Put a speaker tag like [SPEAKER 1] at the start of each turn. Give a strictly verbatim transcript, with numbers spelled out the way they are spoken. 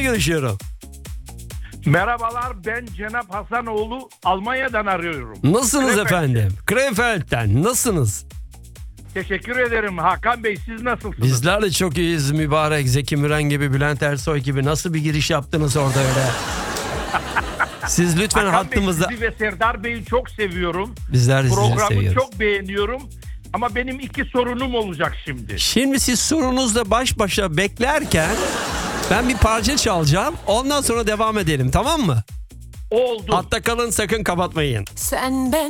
[SPEAKER 1] Kiminle görüşüyorum?
[SPEAKER 2] Merhabalar, ben Cenap Hasanoğlu, Almanya'dan arıyorum.
[SPEAKER 1] Nasılsınız
[SPEAKER 2] Krefeld.
[SPEAKER 1] efendim? Krefeld'den nasılsınız?
[SPEAKER 2] Teşekkür ederim Hakan Bey, siz nasılsınız?
[SPEAKER 1] Bizler de çok iyiyiz mübarek. Zeki Müren gibi, Bülent Ersoy gibi. Nasıl bir giriş yaptınız orada öyle? Siz lütfen
[SPEAKER 2] Hakan
[SPEAKER 1] hattımızda...
[SPEAKER 2] Bey, sizi ve Serdar Bey'i çok seviyorum.
[SPEAKER 1] Bizler de sizi
[SPEAKER 2] Programı
[SPEAKER 1] seviyoruz.
[SPEAKER 2] çok beğeniyorum. Ama benim iki sorunum olacak şimdi.
[SPEAKER 1] Şimdi siz sorunuzla baş başa beklerken ben bir parça çalacağım. Ondan sonra devam edelim, tamam mı?
[SPEAKER 2] Oldu.
[SPEAKER 1] Hatta kalın, sakın kapatmayın.
[SPEAKER 3] Sen ben